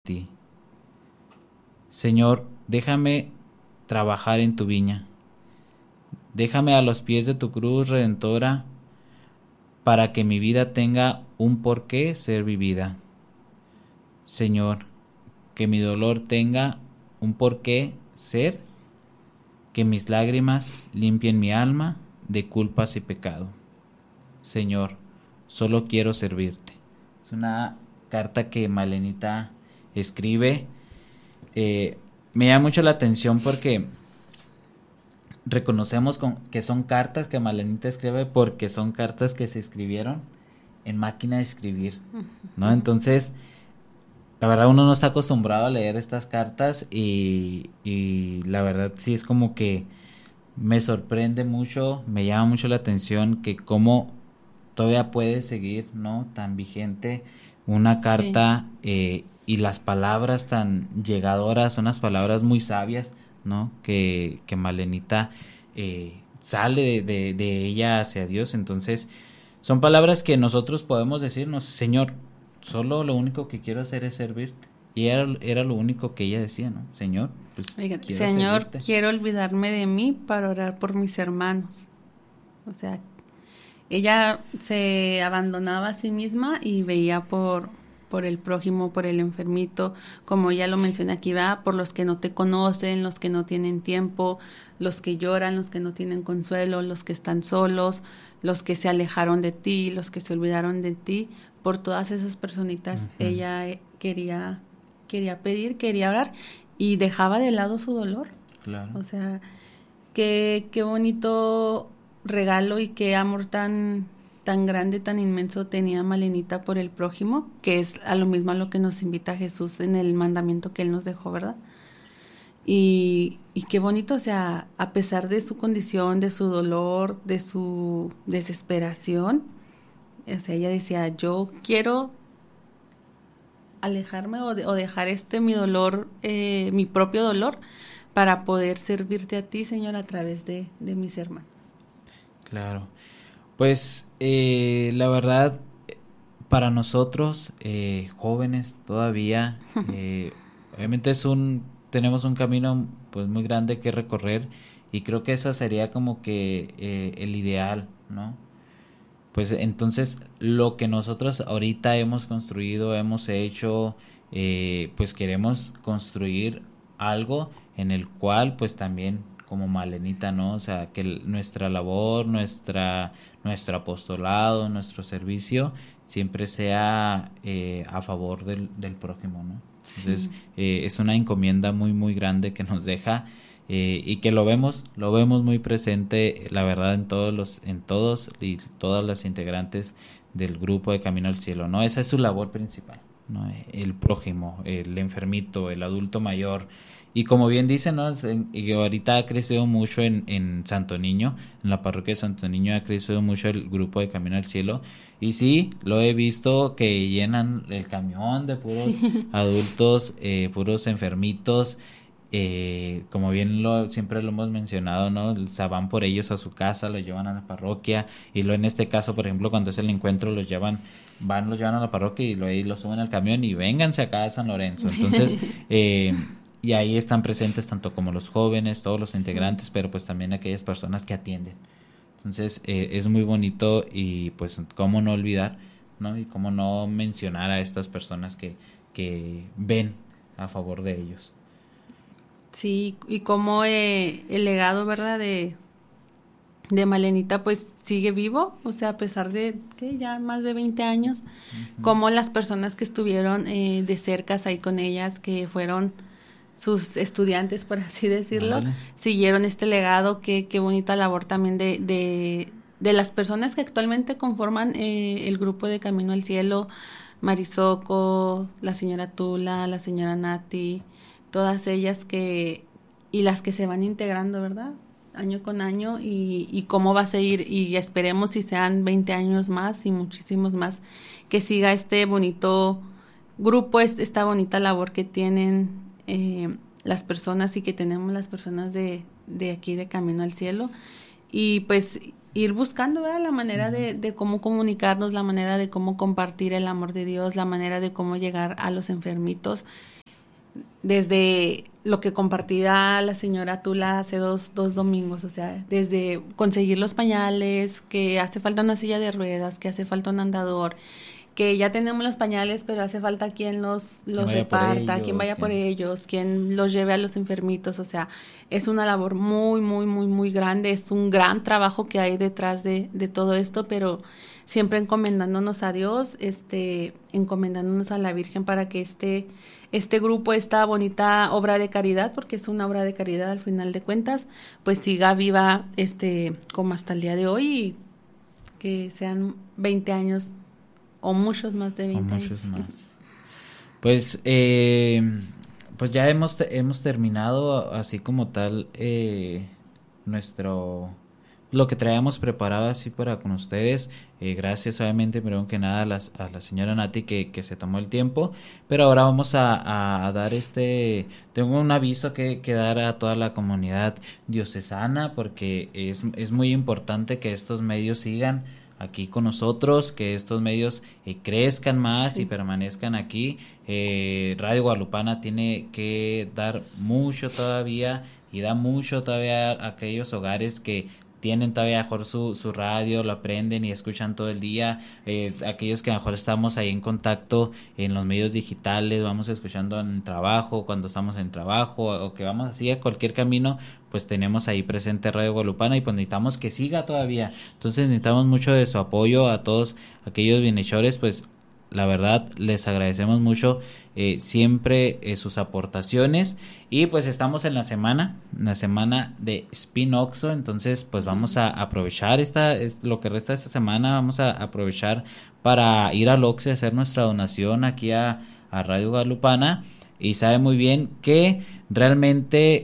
ti. Señor, déjame trabajar en tu viña. Déjame a los pies de tu cruz redentora para que mi vida tenga un porqué ser vivida. Señor, que mi dolor tenga un porqué ser, que mis lágrimas limpien mi alma de culpas y pecado. Señor, solo quiero servirte. Es una carta que Malenita escribe. Me llama mucho la atención porque reconocemos que son cartas que Malenita escribe porque son cartas que se escribieron en máquina de escribir, ¿no? Entonces, la verdad uno no está acostumbrado a leer estas cartas y la verdad sí es como que me sorprende mucho, me llama mucho la atención que cómo todavía puede seguir, ¿no? Tan vigente una carta y las palabras tan llegadoras, unas palabras muy sabias, ¿no? Que Malenita sale de ella hacia Dios. Entonces, son palabras que nosotros podemos decirnos, Señor, solo lo único que quiero hacer es servirte. Y era lo único que ella decía, ¿no? Señor, pues Oigan, quiero Señor, servirte. quiero olvidarme de mí para orar por mis hermanos. O sea, ella se abandonaba a sí misma y veía por el prójimo, por el enfermito, como ya lo menciona aquí, va, por los que no te conocen, los que no tienen tiempo, los que lloran, los que no tienen consuelo, los que están solos, los que se alejaron de ti, los que se olvidaron de ti. Por todas esas personitas ella quería pedir, quería orar y dejaba de lado su dolor. Claro. O sea, qué bonito regalo y qué amor tan grande, tan inmenso tenía Malenita por el prójimo, que es a lo mismo a lo que nos invita Jesús en el mandamiento que Él nos dejó, ¿verdad? Y qué bonito, o sea, a pesar de su condición, de su dolor, de su desesperación, o sea, ella decía, yo quiero alejarme o dejar mi dolor, mi propio dolor, para poder servirte a ti, Señor, a través de mis hermanos. Claro. Pues la verdad, para nosotros, jóvenes todavía, obviamente tenemos un camino pues muy grande que recorrer y creo que esa sería como que el ideal, ¿no? Pues entonces lo que nosotros ahorita hemos construido, hemos hecho, pues queremos construir algo en el cual pues también como Malenita, ¿no? O sea, que nuestra labor, nuestro apostolado, nuestro servicio siempre sea a favor del prójimo, ¿no? Entonces Sí. es una encomienda muy muy grande que nos deja y que lo vemos muy presente, la verdad, en todos y todas las integrantes del grupo de Camino al Cielo, ¿no? Esa es su labor principal, ¿no? El prójimo, el enfermito, el adulto mayor. Y como bien dice, ¿no? Y ahorita ha crecido mucho en Santo Niño, en la parroquia de Santo Niño ha crecido mucho el grupo de Camino al Cielo. Y sí, lo he visto que llenan el camión de puros Sí. adultos, puros enfermitos, como bien siempre lo hemos mencionado, ¿no? O sea, van por ellos a su casa, los llevan a la parroquia y en este caso, por ejemplo, cuando es el encuentro, los llevan a la parroquia y ahí los suben al camión y vénganse acá a San Lorenzo. Entonces, y ahí están presentes tanto como los jóvenes, todos los Sí. integrantes, pero pues también aquellas personas que atienden. Entonces, es muy bonito y pues cómo no olvidar, ¿no? Y cómo no mencionar a estas personas que ven a favor de ellos. Sí, y como el legado, ¿verdad? De Malenita pues sigue vivo, o sea, a pesar de que ya más de 20 años, como las personas que estuvieron de cerca ahí con ellas, que fueron sus estudiantes, por así decirlo, Ándale. siguieron este legado, qué bonita labor también de las personas que actualmente conforman el grupo de Camino al Cielo, Marisoco, la señora Tula, la señora Nati, todas ellas y las que se van integrando, ¿verdad? Año con año y cómo va a seguir y esperemos si sean 20 años más y muchísimos más, que siga este bonito grupo, esta bonita labor que tienen las personas y que tenemos las personas de aquí de Camino al Cielo. Y pues ir buscando, ¿verdad? La manera de cómo comunicarnos, la manera de cómo compartir el amor de Dios, la manera de cómo llegar a los enfermitos. Desde lo que compartía la señora Tula hace dos domingos, o sea, desde conseguir los pañales, que hace falta una silla de ruedas, que hace falta un andador, que ya tenemos los pañales, pero hace falta quien los reparta, quien vaya por ellos, quien los lleve a los enfermitos, o sea, es una labor muy, muy, muy, muy grande, es un gran trabajo que hay detrás de todo esto, pero siempre encomendándonos a Dios, encomendándonos a la Virgen para que este grupo, esta bonita obra de caridad, porque es una obra de caridad al final de cuentas, pues siga viva como hasta el día de hoy y que sean 20 años o muchos más de 20 años. Muchos más. Pues pues ya hemos terminado así como tal lo que traíamos preparado así para con ustedes. Gracias obviamente primero que nada a la señora Nati que se tomó el tiempo, pero ahora vamos a dar tengo un aviso que dar a toda la comunidad diocesana, porque es muy importante que estos medios sigan aquí con nosotros, que estos medios crezcan más y permanezcan aquí. Radio Guadalupana tiene que dar mucho todavía y da mucho todavía a aquellos hogares que tienen todavía mejor su radio, lo aprenden y escuchan todo el día. Aquellos que a lo mejor estamos ahí en contacto en los medios digitales, vamos escuchando en trabajo, cuando estamos en trabajo, o que vamos así a cualquier camino, pues tenemos ahí presente Radio Guadalupana y pues necesitamos que siga todavía. Entonces necesitamos mucho de su apoyo a todos aquellos bienhechores, pues la verdad les agradecemos mucho siempre sus aportaciones. Y pues estamos en la semana de Spin Oxxo, entonces pues vamos a aprovechar lo que resta de esta semana, vamos a aprovechar para ir al Oxxo y hacer nuestra donación aquí a Radio Guadalupana. Y sabe muy bien que realmente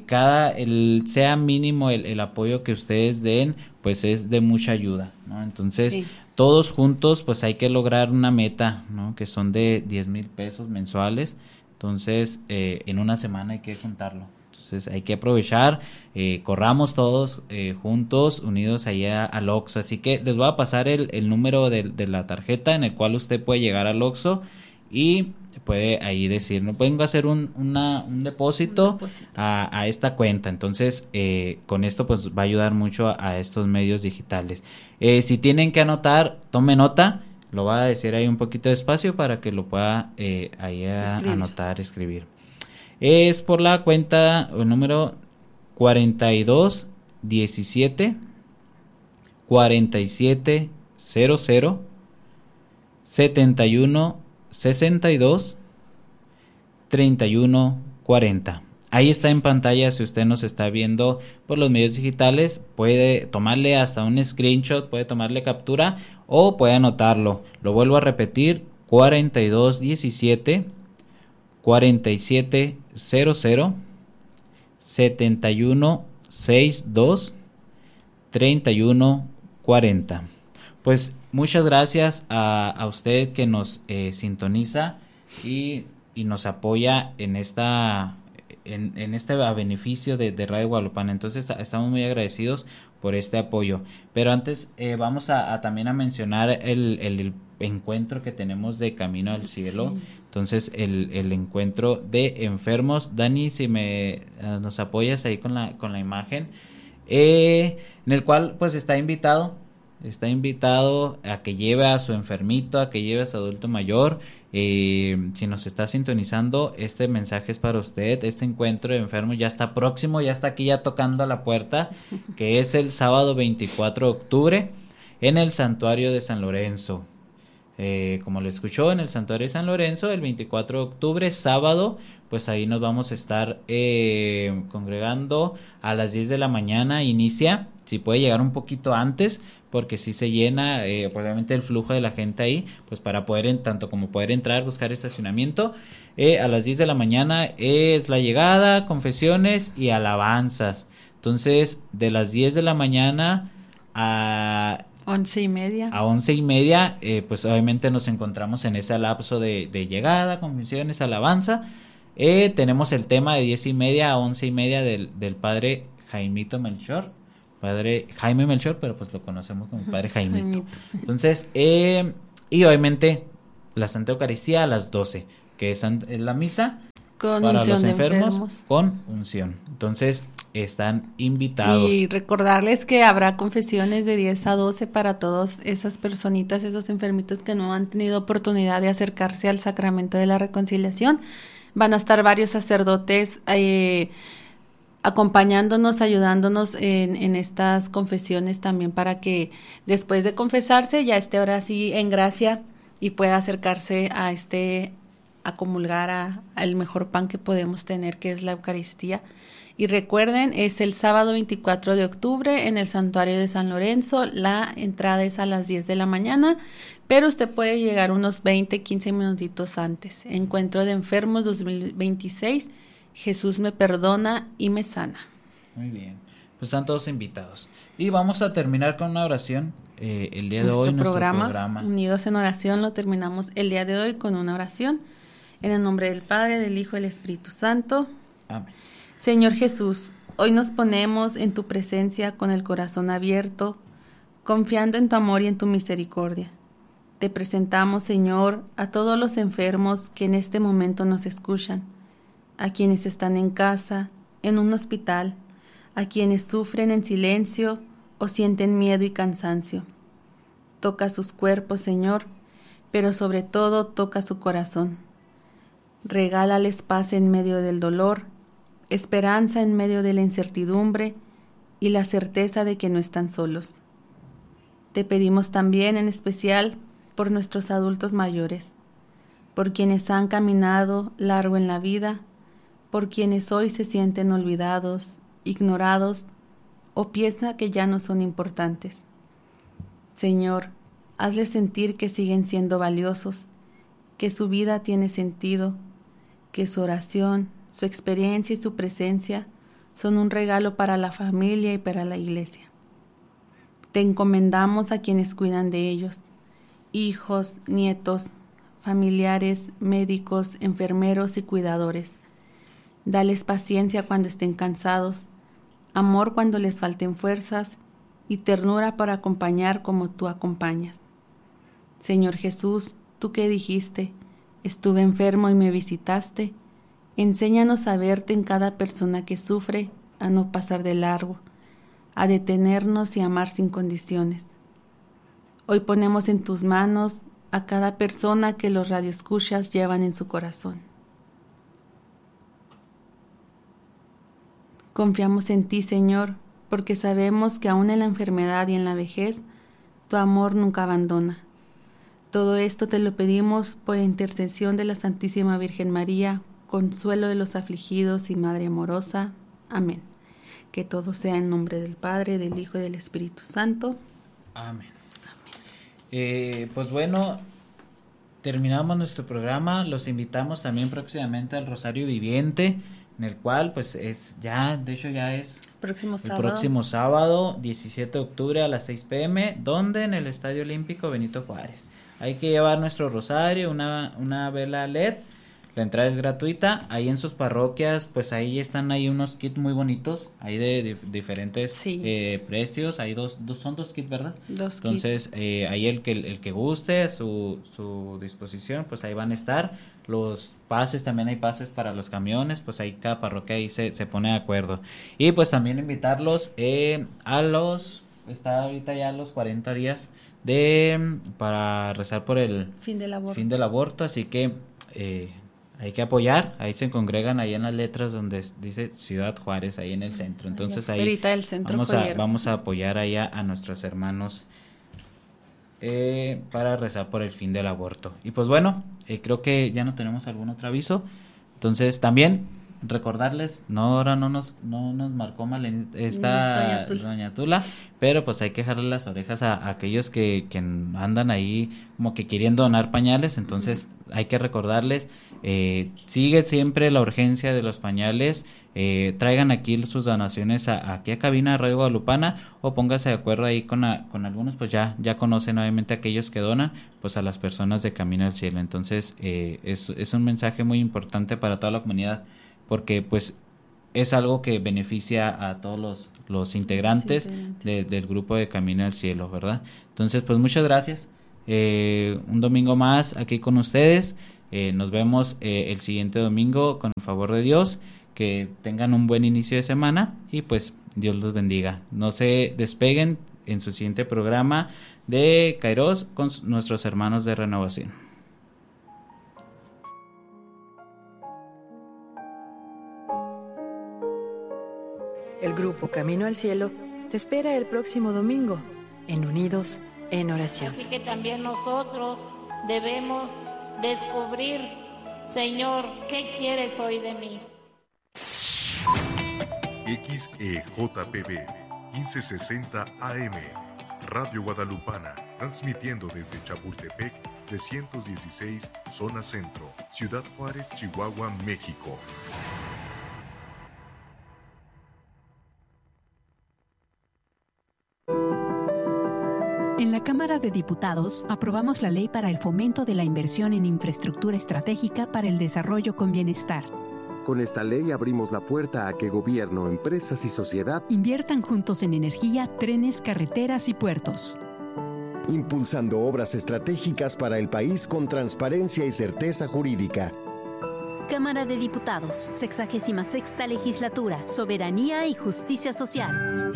sea mínimo el apoyo que ustedes den, pues es de mucha ayuda, ¿no? Entonces todos juntos pues hay que lograr una meta, ¿no? Que son de 10,000 pesos mensuales. Entonces en una semana hay que juntarlo. Entonces hay que aprovechar, corramos todos juntos, unidos allá al Oxxo. Así que les voy a pasar el número de la tarjeta en el cual usted puede llegar al Oxxo y puede ahí decir, no pueden hacer un depósito a esta cuenta. Entonces con esto pues va a ayudar mucho a estos medios digitales. Si tienen que anotar, tome nota, lo voy a decir ahí un poquito despacio para que lo pueda ahí escribir. Es por la cuenta el número 42 17 47 00 71 62 31 40. Ahí está en pantalla si usted nos está viendo por los medios digitales. Puede tomarle hasta un screenshot, puede tomarle captura o puede anotarlo. Lo vuelvo a repetir: 42 17 47 00 71 62 31 40. Pues muchas gracias a usted que nos sintoniza y nos apoya en este beneficio de Radio Guadalupana. Entonces estamos muy agradecidos por este apoyo. Pero antes vamos también a mencionar el encuentro que tenemos de Camino al Cielo. Sí. Entonces el encuentro de enfermos. Dani, si nos apoyas ahí con la imagen, en el cual pues está invitado a que lleve a su enfermito, a que lleve a su adulto mayor. Si nos está sintonizando, este mensaje es para usted. Este encuentro de enfermos ya está próximo, ya está aquí, ya tocando a la puerta, que es el sábado 24 de octubre en el Santuario de San Lorenzo. Como lo escuchó, en el Santuario de San Lorenzo, el 24 de octubre, sábado, pues ahí nos vamos a estar congregando a las 10 de la mañana. Inicia, si puede llegar un poquito antes, porque si se llena, obviamente el flujo de la gente ahí, pues para poder, tanto como poder entrar, buscar estacionamiento. A las 10 de la mañana es la llegada, confesiones y alabanzas. Entonces, de las 10 de la mañana a 11:30. A 11:30, pues obviamente nos encontramos en ese lapso de llegada, confesiones, alabanza. Tenemos el tema de 10:30 a 11:30 del padre Jaimito Melchor, Padre Jaime Melchor, pero pues lo conocemos como Padre Jaimito. Entonces, y obviamente la Santa Eucaristía a las 12, que es la misa con para unción los de enfermos con unción. Entonces, están invitados. Y recordarles que habrá confesiones de 10 a 12 para todas esas personitas, esos enfermitos que no han tenido oportunidad de acercarse al sacramento de la reconciliación. Van a estar varios sacerdotes acompañándonos, ayudándonos en estas confesiones también, para que después de confesarse ya esté ahora sí en gracia y pueda acercarse a comulgar al mejor pan que podemos tener, que es la Eucaristía. Y recuerden, es el sábado 24 de octubre en el Santuario de San Lorenzo. La entrada es a las 10 de la mañana, pero usted puede llegar unos 20, 15 minutitos antes. Encuentro de Enfermos 2026, Jesús me perdona y me sana. Muy bien, pues están todos invitados. Y vamos a terminar con una oración el día de hoy. Nuestro programa Unidos en Oración lo terminamos el día de hoy con una oración. En el nombre del Padre, del Hijo y del Espíritu Santo. Amén. Señor Jesús, hoy nos ponemos en tu presencia con el corazón abierto, confiando en tu amor y en tu misericordia. Te presentamos, Señor, a todos los enfermos que en este momento nos escuchan, a quienes están en casa, en un hospital, a quienes sufren en silencio o sienten miedo y cansancio. Toca sus cuerpos, Señor, pero sobre todo toca su corazón. Regálales paz en medio del dolor, esperanza en medio de la incertidumbre y la certeza de que no están solos. Te pedimos también en especial por nuestros adultos mayores, por quienes han caminado largo en la vida, por quienes hoy se sienten olvidados, ignorados o piensan que ya no son importantes. Señor, hazles sentir que siguen siendo valiosos, que su vida tiene sentido, que su oración, su experiencia y su presencia son un regalo para la familia y para la iglesia. Te encomendamos a quienes cuidan de ellos, hijos, nietos, familiares, médicos, enfermeros y cuidadores. Dales paciencia cuando estén cansados, amor cuando les falten fuerzas y ternura para acompañar como tú acompañas. Señor Jesús, tú que dijiste, estuve enfermo y me visitaste, enséñanos a verte en cada persona que sufre, a no pasar de largo, a detenernos y amar sin condiciones. Hoy ponemos en tus manos a cada persona que los radioescuchas llevan en su corazón. Confiamos en ti, Señor, porque sabemos que aún en la enfermedad y en la vejez, tu amor nunca abandona. Todo esto te lo pedimos por intercesión de la Santísima Virgen María, consuelo de los afligidos y Madre amorosa. Amén. Que todo sea en nombre del Padre, del Hijo y del Espíritu Santo. Amén. Pues bueno, terminamos nuestro programa. Los invitamos también próximamente al Rosario Viviente, en el cual pues es ya, de hecho ya es el próximo sábado 17 de octubre a las 6 p.m, donde en el Estadio Olímpico Benito Juárez. Hay que llevar nuestro rosario, una vela LED. La entrada es gratuita. Ahí en sus parroquias, pues ahí están ahí unos kits muy bonitos, ahí de diferentes precios. Hay son dos kits, ¿verdad? Entonces, ahí el que guste, su disposición, pues ahí van a estar. Los pases, también hay pases para los camiones, pues ahí cada parroquia ahí se pone de acuerdo. Y pues también invitarlos está ahorita ya los 40 días para rezar por el fin del aborto, así que hay que apoyar. Ahí se congregan ahí en las letras donde dice Ciudad Juárez, ahí en el centro. Entonces ahí vamos a apoyar ahí a nuestros hermanos para rezar por el fin del aborto. Y pues bueno, creo que ya no tenemos algún otro aviso. Entonces también recordarles, ahora no nos marcó mal doña Tula, pero pues hay que dejarle las orejas a aquellos que andan ahí como que queriendo donar pañales. Entonces hay que recordarles, sigue siempre la urgencia de los pañales. Traigan aquí sus donaciones aquí a cabina de Radio Guadalupana, o póngase de acuerdo ahí con algunos, pues ya conocen obviamente aquellos que donan, pues a las personas de Camino al Cielo. Entonces es un mensaje muy importante para toda la comunidad, porque pues es algo que beneficia a todos los integrantes del grupo de Camino al Cielo, ¿verdad? Entonces, pues muchas gracias. Un domingo más aquí con ustedes. Nos vemos el siguiente domingo con el favor de Dios. Que tengan un buen inicio de semana y pues Dios los bendiga. No se despeguen en su siguiente programa de Kairos con nuestros hermanos de Renovación. El grupo Camino al Cielo te espera el próximo domingo en Unidos en Oración. Así que también nosotros debemos descubrir, Señor, ¿qué quieres hoy de mí? XEJPB 1560 AM Radio Guadalupana, transmitiendo desde Chapultepec 316, zona centro, Ciudad Juárez, Chihuahua, México. En la Cámara de Diputados aprobamos la ley para el fomento de la inversión en infraestructura estratégica para el desarrollo con bienestar. Con esta ley abrimos la puerta a que gobierno, empresas y sociedad inviertan juntos en energía, trenes, carreteras y puertos. Impulsando obras estratégicas para el país con transparencia y certeza jurídica. Cámara de Diputados, 66ª Legislatura, Soberanía y Justicia Social.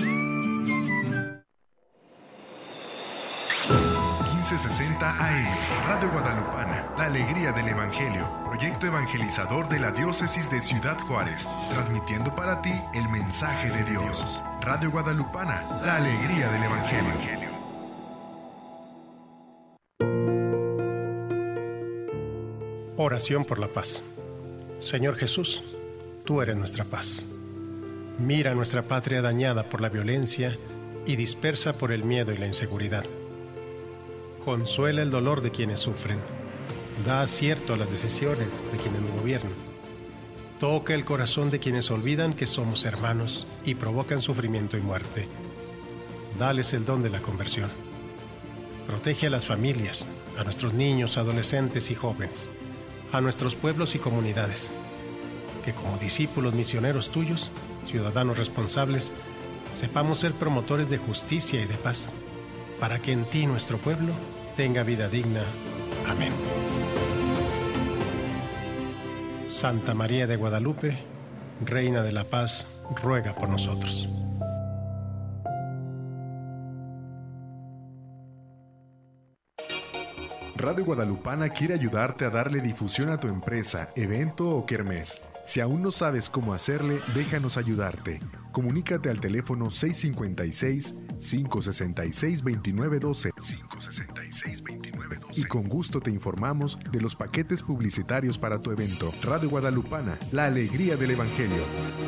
1560 AM, Radio Guadalupana, la alegría del Evangelio, proyecto evangelizador de la Diócesis de Ciudad Juárez, transmitiendo para ti el mensaje de Dios. Radio Guadalupana, la alegría del Evangelio. Oración por la paz. Señor Jesús, tú eres nuestra paz. Mira nuestra patria dañada por la violencia y dispersa por el miedo y la inseguridad. Consuela el dolor de quienes sufren. Da acierto a las decisiones de quienes nos gobiernan. Toca el corazón de quienes olvidan que somos hermanos y provocan sufrimiento y muerte. Dales el don de la conversión. Protege a las familias, a nuestros niños, adolescentes y jóvenes, a nuestros pueblos y comunidades. Que como discípulos misioneros tuyos, ciudadanos responsables, sepamos ser promotores de justicia y de paz, para que en ti nuestro pueblo tenga vida digna. Amén. Santa María de Guadalupe, Reina de la Paz, ruega por nosotros. Radio Guadalupana quiere ayudarte a darle difusión a tu empresa, evento o kermés. Si aún no sabes cómo hacerle, déjanos ayudarte. Comunícate al teléfono 656-566-2912 y con gusto te informamos de los paquetes publicitarios para tu evento. Radio Guadalupana, la alegría del Evangelio.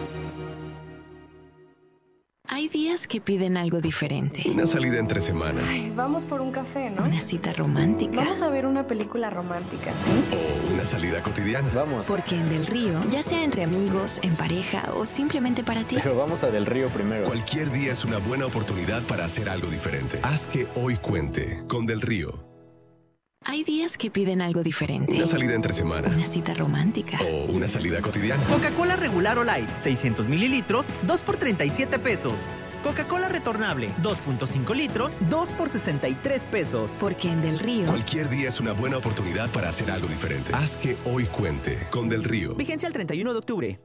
Hay días que piden algo diferente. Una salida entre semana. Ay, vamos por un café, ¿no? Una cita romántica. Vamos a ver una película romántica, ¿sí? O una salida cotidiana. Vamos. Porque en Del Río, ya sea entre amigos, en pareja o simplemente para ti. Pero vamos a Del Río primero. Cualquier día es una buena oportunidad para hacer algo diferente. Haz que hoy cuente con Del Río. Hay días que piden algo diferente. Una salida entre semana. Una cita romántica. O una salida cotidiana. Coca-Cola regular o light, 600 mililitros, 2 por 37 pesos. Coca-Cola retornable, 2.5 litros, 2 por 63 pesos. Porque en Del Río, cualquier día es una buena oportunidad para hacer algo diferente. Haz que hoy cuente con Del Río. Vigencia el 31 de octubre.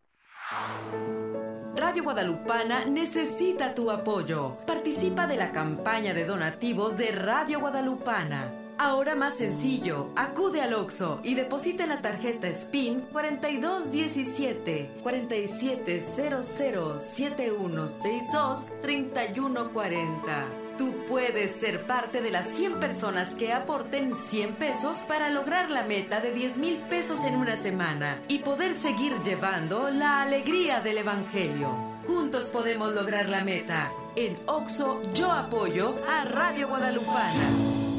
Radio Guadalupana necesita tu apoyo. Participa de la campaña de donativos de Radio Guadalupana. Ahora más sencillo, acude al Oxxo y deposita en la tarjeta SPIN 4217 4700 7162 3140. Tú puedes ser parte de las 100 personas que aporten 100 pesos para lograr la meta de 10,000 pesos en una semana y poder seguir llevando la alegría del Evangelio. Juntos podemos lograr la meta. En Oxxo, yo apoyo a Radio Guadalupana.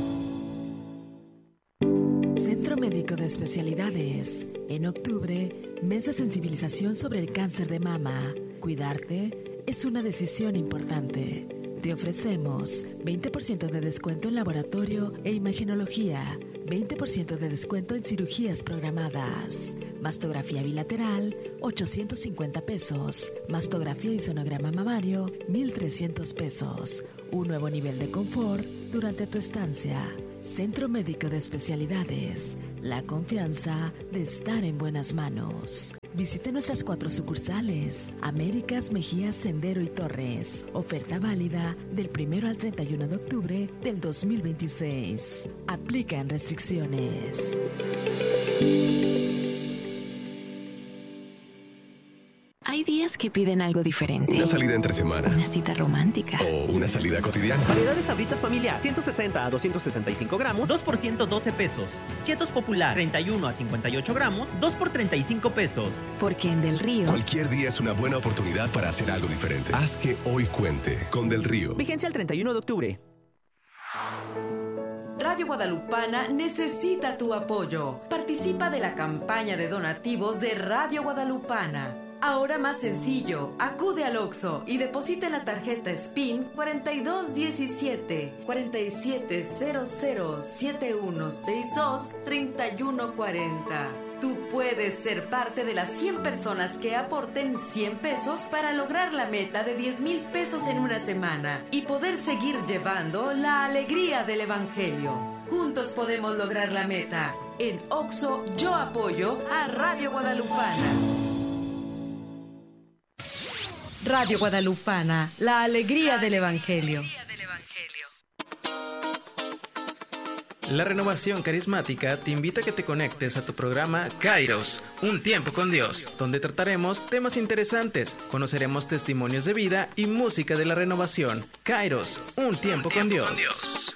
Centro Médico de Especialidades. En octubre, mes de sensibilización sobre el cáncer de mama. Cuidarte es una decisión importante. Te ofrecemos 20% de descuento en laboratorio e imagenología, 20% de descuento en cirugías programadas. Mastografía bilateral, 850 pesos. Mastografía y sonograma mamario, 1,300 pesos. Un nuevo nivel de confort durante tu estancia. Centro Médico de Especialidades. La confianza de estar en buenas manos. Visite nuestras 4 sucursales: Américas, Mejías, Sendero y Torres. Oferta válida del 1 al 31 de octubre del 2026. Aplican restricciones. Hay días que piden algo diferente. Una salida entre semana. Una cita romántica. O una salida cotidiana. Variedad de Sabritas familiar, 160 a 265 gramos, 2 por 112 pesos. Chetos Popular, 31 a 58 gramos, 2 por 35 pesos. Porque en Del Río... Cualquier día es una buena oportunidad para hacer algo diferente. Haz que hoy cuente con Del Río. Vigencia el 31 de octubre. Radio Guadalupana necesita tu apoyo. Participa de la campaña de donativos de Radio Guadalupana. Ahora más sencillo, acude al OXXO y deposita en la tarjeta SPIN 4217 4700 7162 3140. Tú puedes ser parte de las 100 personas que aporten 100 pesos para lograr la meta de 10,000 pesos en una semana y poder seguir llevando la alegría del Evangelio. Juntos podemos lograr la meta. En OXXO yo apoyo a Radio Guadalupana. Radio Guadalupana, la alegría del Evangelio. La Renovación Carismática te invita a que te conectes a tu programa Kairos, Un Tiempo con Dios, donde trataremos temas interesantes, conoceremos testimonios de vida y música de la renovación. Kairos, Un Tiempo con Dios.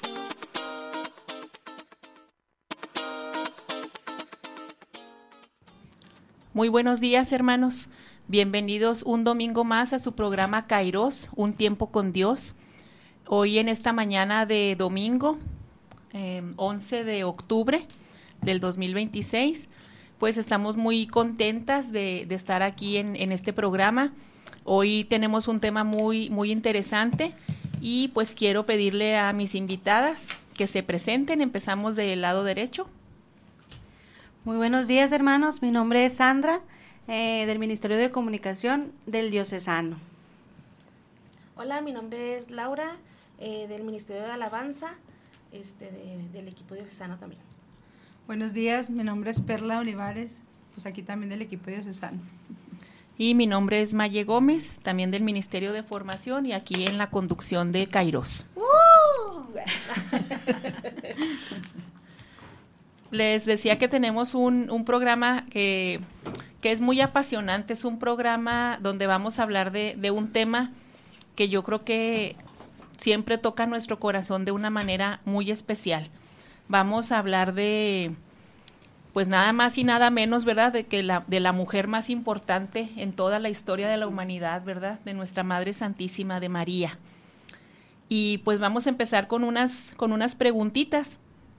Muy buenos días, hermanos. Bienvenidos un domingo más a su programa Kairos, Un Tiempo con Dios. Hoy en esta mañana de domingo, 11 de octubre del 2026, pues estamos muy contentas de estar aquí en este programa. Hoy tenemos un tema muy interesante y pues quiero pedirle a mis invitadas que se presenten. Empezamos del lado derecho. Muy buenos días, hermanos. Mi nombre es Sandra, del Ministerio de Comunicación del Diocesano. Hola, mi nombre es Laura, del Ministerio de Alabanza, del equipo diocesano también. Buenos días, mi nombre es Perla Olivares, pues aquí también del equipo diocesano. Y mi nombre es Maye Gómez, también del Ministerio de Formación y aquí en la conducción de Kairos. Les decía que tenemos un programa que es muy apasionante, es un programa donde vamos a hablar de un tema que yo creo que siempre toca nuestro corazón de una manera muy especial. Vamos a hablar de, pues nada más y nada menos, ¿verdad?, de la mujer más importante en toda la historia de la humanidad, ¿verdad?, de nuestra Madre Santísima, de María. Y pues vamos a empezar con unas preguntitas.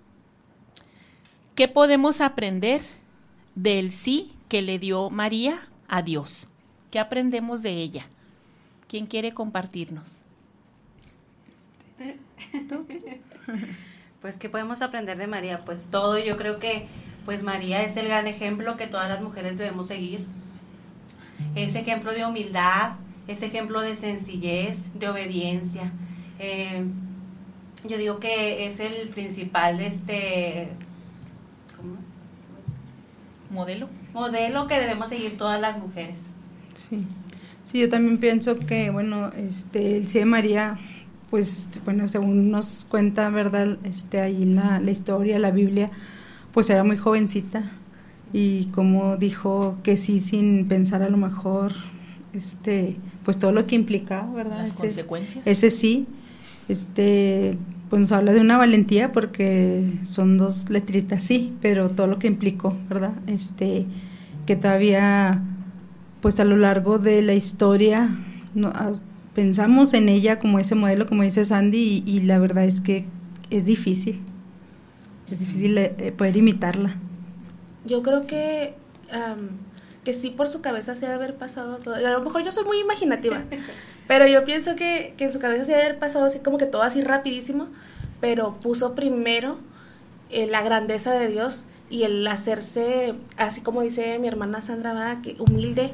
¿Qué podemos aprender del sí que le dio María a Dios? ¿Qué aprendemos de ella? ¿Quién quiere compartirnos? Pues, ¿qué podemos aprender de María? Pues todo. Yo creo que pues María es el gran ejemplo que todas las mujeres debemos seguir. Ese ejemplo de humildad, ese ejemplo de sencillez, de obediencia. Yo digo que es el principal modelo que debemos seguir todas las mujeres. Sí, yo también pienso que, bueno, el sí de María, pues, bueno, según nos cuenta, ¿verdad?, ahí en la historia, la Biblia, pues era muy jovencita, y como dijo que sí, sin pensar a lo mejor, pues todo lo que implicaba, ¿verdad? Las consecuencias. Ese sí, pues nos habla de una valentía porque son 2 letritas, sí, pero todo lo que implicó, ¿verdad? Que todavía, pues a lo largo de la historia, pensamos en ella como ese modelo, como dice Sandy, y la verdad es que es difícil poder imitarla. Yo creo que sí, por su cabeza se ha de haber pasado todo. A lo mejor yo soy muy imaginativa, pero yo pienso que en su cabeza se ha de haber pasado así como que todo así rapidísimo, pero puso primero la grandeza de Dios y el hacerse, así como dice mi hermana Sandra, ¿verdad? Que humilde,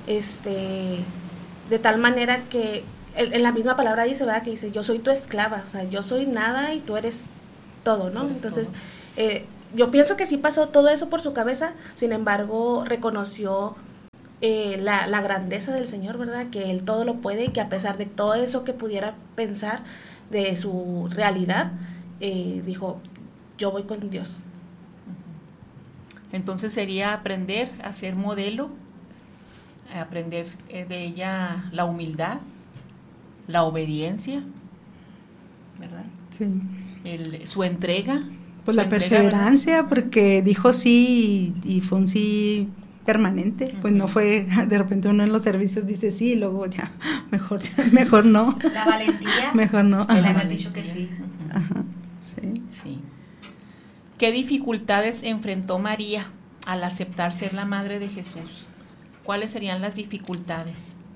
de tal manera que en la misma palabra dice, ¿verdad? Que dice, yo soy tu esclava, o sea, yo soy nada y tú eres todo, ¿no? Entonces, yo pienso que sí pasó todo eso por su cabeza, sin embargo, reconoció la grandeza del Señor, ¿verdad? Que Él todo lo puede y que a pesar de todo eso que pudiera pensar de su realidad, dijo, yo voy con Dios. Entonces sería aprender a ser modelo, aprender de ella la humildad, la obediencia, ¿verdad? Sí. Su entrega. Pues la perseverancia, ¿verdad? Porque dijo sí y fue un sí permanente, pues no fue de repente uno en los servicios dice sí y luego ya mejor no. La valentía. Mejor no. El haber dicho que sí. Ajá, sí. Sí. ¿Qué dificultades enfrentó María al aceptar ser la madre de Jesús? ¿Cuáles serían las dificultades?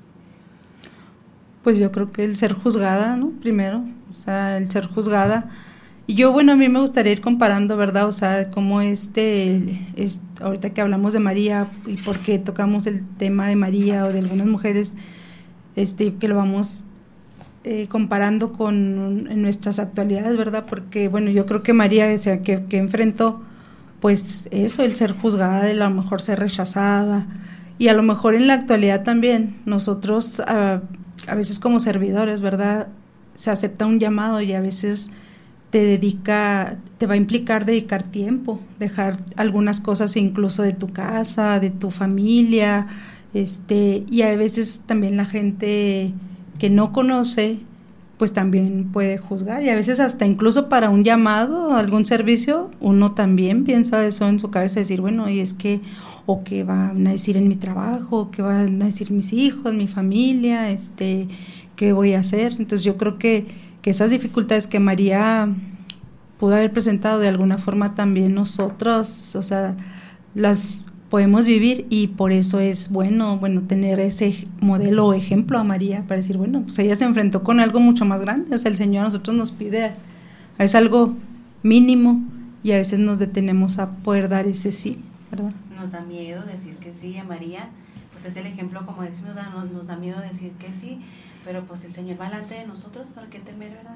Pues yo creo que el ser juzgada, ¿no? Primero, o sea, el ser juzgada. Y yo, bueno, a mí me gustaría ir comparando, ¿verdad? O sea, cómo ahorita que hablamos de María y por qué tocamos el tema de María o de algunas mujeres, que lo vamos comparando en nuestras actualidades, ¿verdad? Porque, bueno, yo creo que María, o sea, que enfrentó, pues eso, el ser juzgada, el a lo mejor ser rechazada, y a lo mejor en la actualidad también, nosotros a veces como servidores, ¿verdad? Se acepta un llamado y a veces te va a implicar dedicar tiempo, dejar algunas cosas incluso de tu casa, de tu familia, y a veces también la gente que no conoce, pues también puede juzgar, y a veces hasta incluso para un llamado, algún servicio, uno también piensa eso en su cabeza, decir, bueno, y es que, o qué van a decir en mi trabajo, qué van a decir mis hijos, mi familia, qué voy a hacer. Entonces yo creo que esas dificultades que María pudo haber presentado de alguna forma también nosotros, o sea, las podemos vivir, y por eso es bueno tener ese modelo o ejemplo a María para decir, bueno, pues ella se enfrentó con algo mucho más grande, o sea, el Señor a nosotros nos pide, es algo mínimo y a veces nos detenemos a poder dar ese sí, ¿verdad? Nos da miedo decir que sí a María, pues es el ejemplo, como decimos, nos da miedo decir que sí, pero pues el Señor va delante de nosotros, ¿para qué temer, verdad?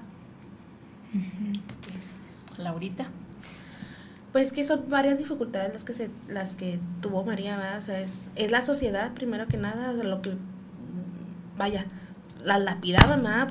Laurita. Pues que son varias dificultades las que tuvo María, ¿verdad? O sea, es la sociedad, primero que nada, o sea, lo que, vaya, la lapidaban, ¿verdad?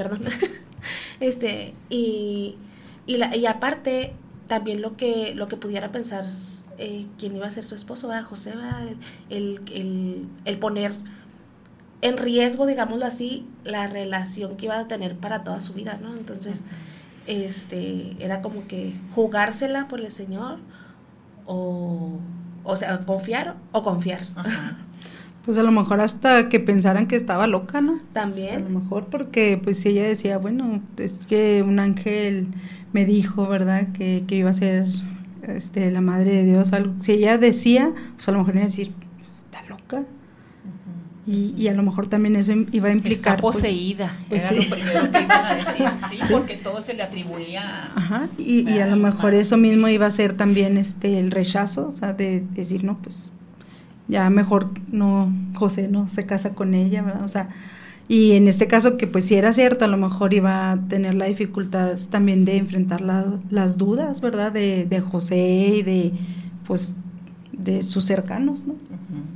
Y aparte, también lo que pudiera pensar quién iba a ser su esposo, ¿verdad? José, ¿verdad? El poner en riesgo, digámoslo así, la relación que iba a tener para toda su vida, ¿no? Entonces, era como que jugársela por el Señor o sea, confiar o confiar. Ajá. Pues a lo mejor hasta que pensaran que estaba loca, ¿no? También. Pues a lo mejor porque pues si ella decía, bueno, es que un ángel me dijo, ¿verdad? Que iba a ser la madre de Dios, algo. Si ella decía, pues a lo mejor iba a decir, está loca. Y a lo mejor también eso iba a implicar... Está poseída, pues, era sí. lo primero que iban a decir, sí, porque todo se le atribuía... Ajá, y a lo mejor eso mismo iba a ser también el rechazo, o sea, de decir, no, pues ya mejor no, José no se casa con ella, ¿verdad? O sea, y en este caso que pues si era cierto, a lo mejor iba a tener la dificultad también de enfrentar las dudas, ¿verdad? De José y de sus cercanos, ¿no?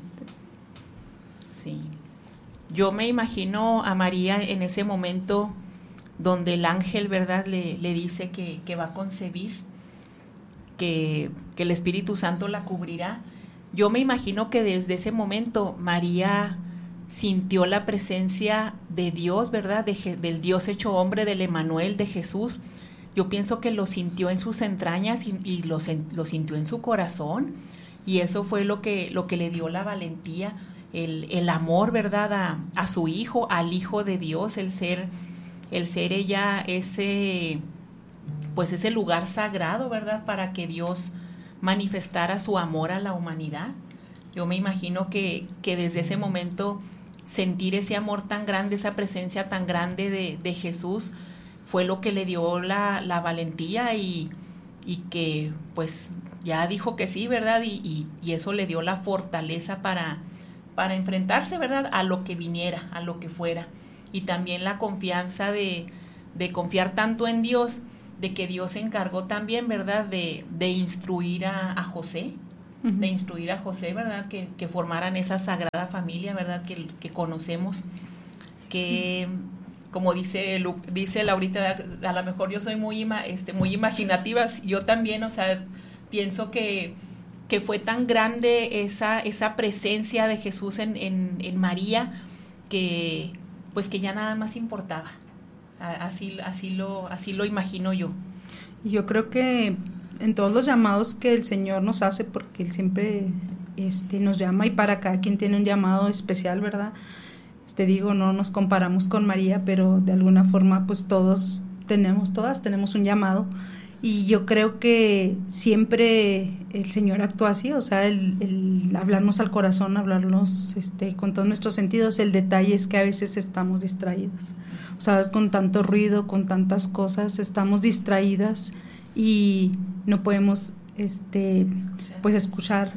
Sí. Yo me imagino a María en ese momento donde el ángel, ¿verdad?, le dice que va a concebir, que el Espíritu Santo la cubrirá. Yo me imagino que desde ese momento María sintió la presencia de Dios, ¿verdad?, del Dios hecho hombre, del Emmanuel, de Jesús. Yo pienso que lo sintió en sus entrañas y lo sintió en su corazón, y eso fue lo que le dio la valentía, el amor, ¿verdad?, a su hijo, al Hijo de Dios, el ser ella ese lugar sagrado, ¿verdad?, para que Dios manifestara su amor a la humanidad. Yo me imagino que desde ese momento sentir ese amor tan grande, esa presencia tan grande de Jesús, fue lo que le dio la valentía y que pues ya dijo que sí, ¿verdad? Y eso le dio la fortaleza para enfrentarse, ¿verdad? A lo que viniera, a lo que fuera. Y también la confianza de confiar tanto en Dios, de que Dios se encargó también, ¿verdad? De instruir a José, de instruir a José, ¿verdad? Que formaran esa sagrada familia, ¿verdad? Que conocemos, que... Sí. Como dice Laurita, a lo mejor yo soy muy imaginativa, yo también, o sea, pienso que fue tan grande esa presencia de Jesús en María, que pues que ya nada más importaba. Así lo imagino yo. Yo creo que en todos los llamados que el Señor nos hace, porque Él siempre nos llama, y para cada quien tiene un llamado especial, ¿verdad? No nos comparamos con María, pero de alguna forma pues todas tenemos un llamado, y yo creo que siempre el Señor actúa así, o sea, el hablarnos al corazón, hablarnos con todos nuestros sentidos. El detalle es que a veces estamos distraídos, o sea, con tanto ruido, con tantas cosas, estamos distraídas y no podemos pues escuchar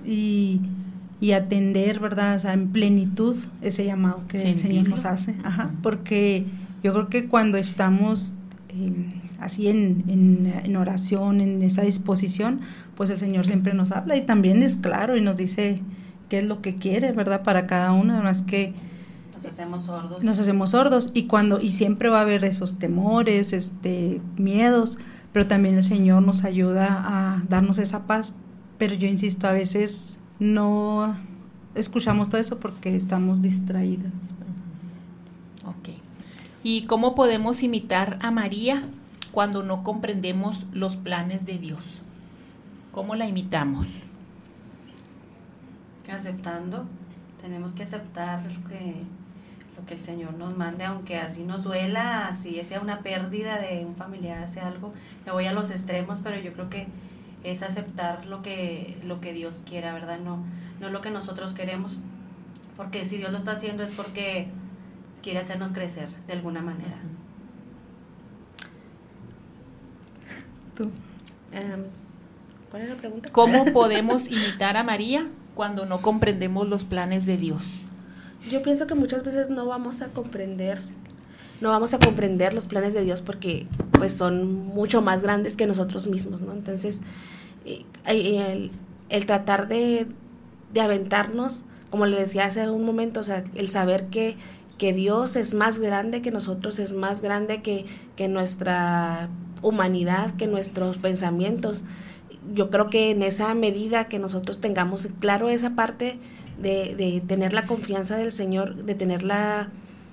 y atender, ¿verdad? O sea, en plenitud ese llamado que el Señor nos hace. Porque yo creo que cuando estamos así en oración, en esa disposición, pues el Señor siempre nos habla, y también es claro y nos dice qué es lo que quiere, ¿verdad? Para cada uno, además que nos hacemos sordos, y siempre va a haber esos temores, miedos, pero también el Señor nos ayuda a darnos esa paz. Pero yo insisto, a veces no escuchamos todo eso porque estamos distraídas. Ok. ¿Y cómo podemos imitar a María cuando no comprendemos los planes de Dios? ¿Cómo la imitamos? Aceptando. Tenemos que aceptar lo que el Señor nos mande, aunque así nos duela, así sea una pérdida de un familiar, sea algo. Me voy a los extremos, pero yo creo que es aceptar lo que Dios quiera, ¿verdad? No lo que nosotros queremos, porque si Dios lo está haciendo es porque quiere hacernos crecer de alguna manera. ¿Tú? ¿Cuál es la pregunta? ¿Cómo podemos imitar a María cuando no comprendemos los planes de Dios? Yo pienso que muchas veces no vamos a comprender los planes de Dios porque pues son mucho más grandes que nosotros mismos, ¿no? Entonces el tratar de aventarnos, como les decía hace un momento, o sea, el saber que Dios es más grande que nosotros, es más grande que nuestra humanidad, que nuestros pensamientos. Yo creo que en esa medida que nosotros tengamos claro esa parte de tener la confianza del Señor, de tener la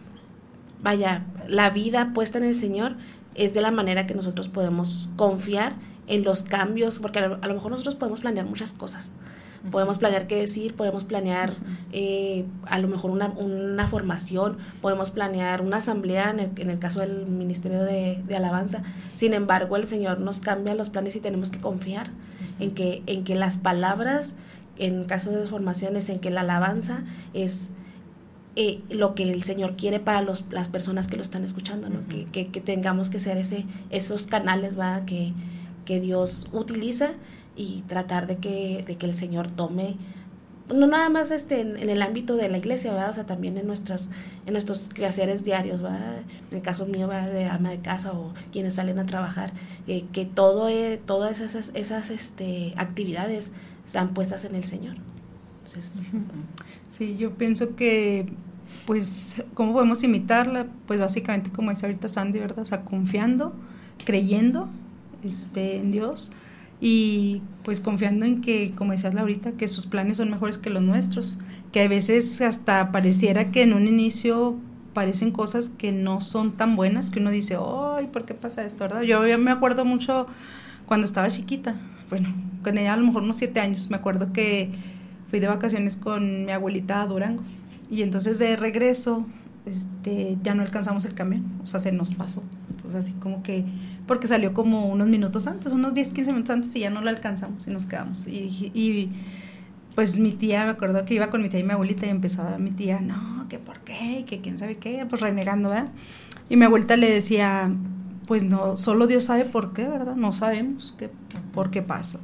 vida puesta en el Señor, es de la manera que nosotros podemos confiar en los cambios, porque a lo mejor nosotros podemos planear muchas cosas. Podemos planear qué decir, podemos planear a lo mejor una formación, podemos planear una asamblea en el caso del ministerio de alabanza. Sin embargo, el Señor nos cambia los planes y tenemos que confiar en que las palabras, en caso de formaciones, en que la alabanza es lo que el Señor quiere para las personas que lo están escuchando, ¿no? Que tengamos que ser esos canales, ¿va? Que Dios utiliza, y tratar de que el Señor tome, no nada más en el ámbito de la iglesia, ¿verdad? O sea, también en nuestros quehaceres diarios, ¿verdad? En el caso mío, ¿verdad? De ama de casa o quienes salen a trabajar, que todas esas actividades están puestas en el Señor. Entonces, sí, yo pienso que pues ¿cómo podemos imitarla? Pues básicamente como dice ahorita Sandy, ¿verdad? O sea, confiando, creyendo en Dios, y pues confiando en que, como decías Laurita, que sus planes son mejores que los nuestros, que a veces hasta pareciera que en un inicio parecen cosas que no son tan buenas, que uno dice, ¡ay, ¿por qué pasa esto?, ¿verdad? Yo me acuerdo mucho cuando estaba chiquita, bueno, cuando tenía a lo mejor unos 7 años, me acuerdo que fui de vacaciones con mi abuelita a Durango, y entonces de regreso ya no alcanzamos el camión, o sea, se nos pasó. Entonces así como que, porque salió como unos minutos antes, unos 10, 15 minutos antes, y ya no lo alcanzamos y nos quedamos. Y pues mi tía, me acuerdo que iba con mi tía y mi abuelita, y empezaba mi tía, no, que por qué, que quién sabe qué, pues renegando, ¿verdad? Y mi abuelita le decía, pues no, solo Dios sabe por qué, ¿verdad? No sabemos por qué pasó.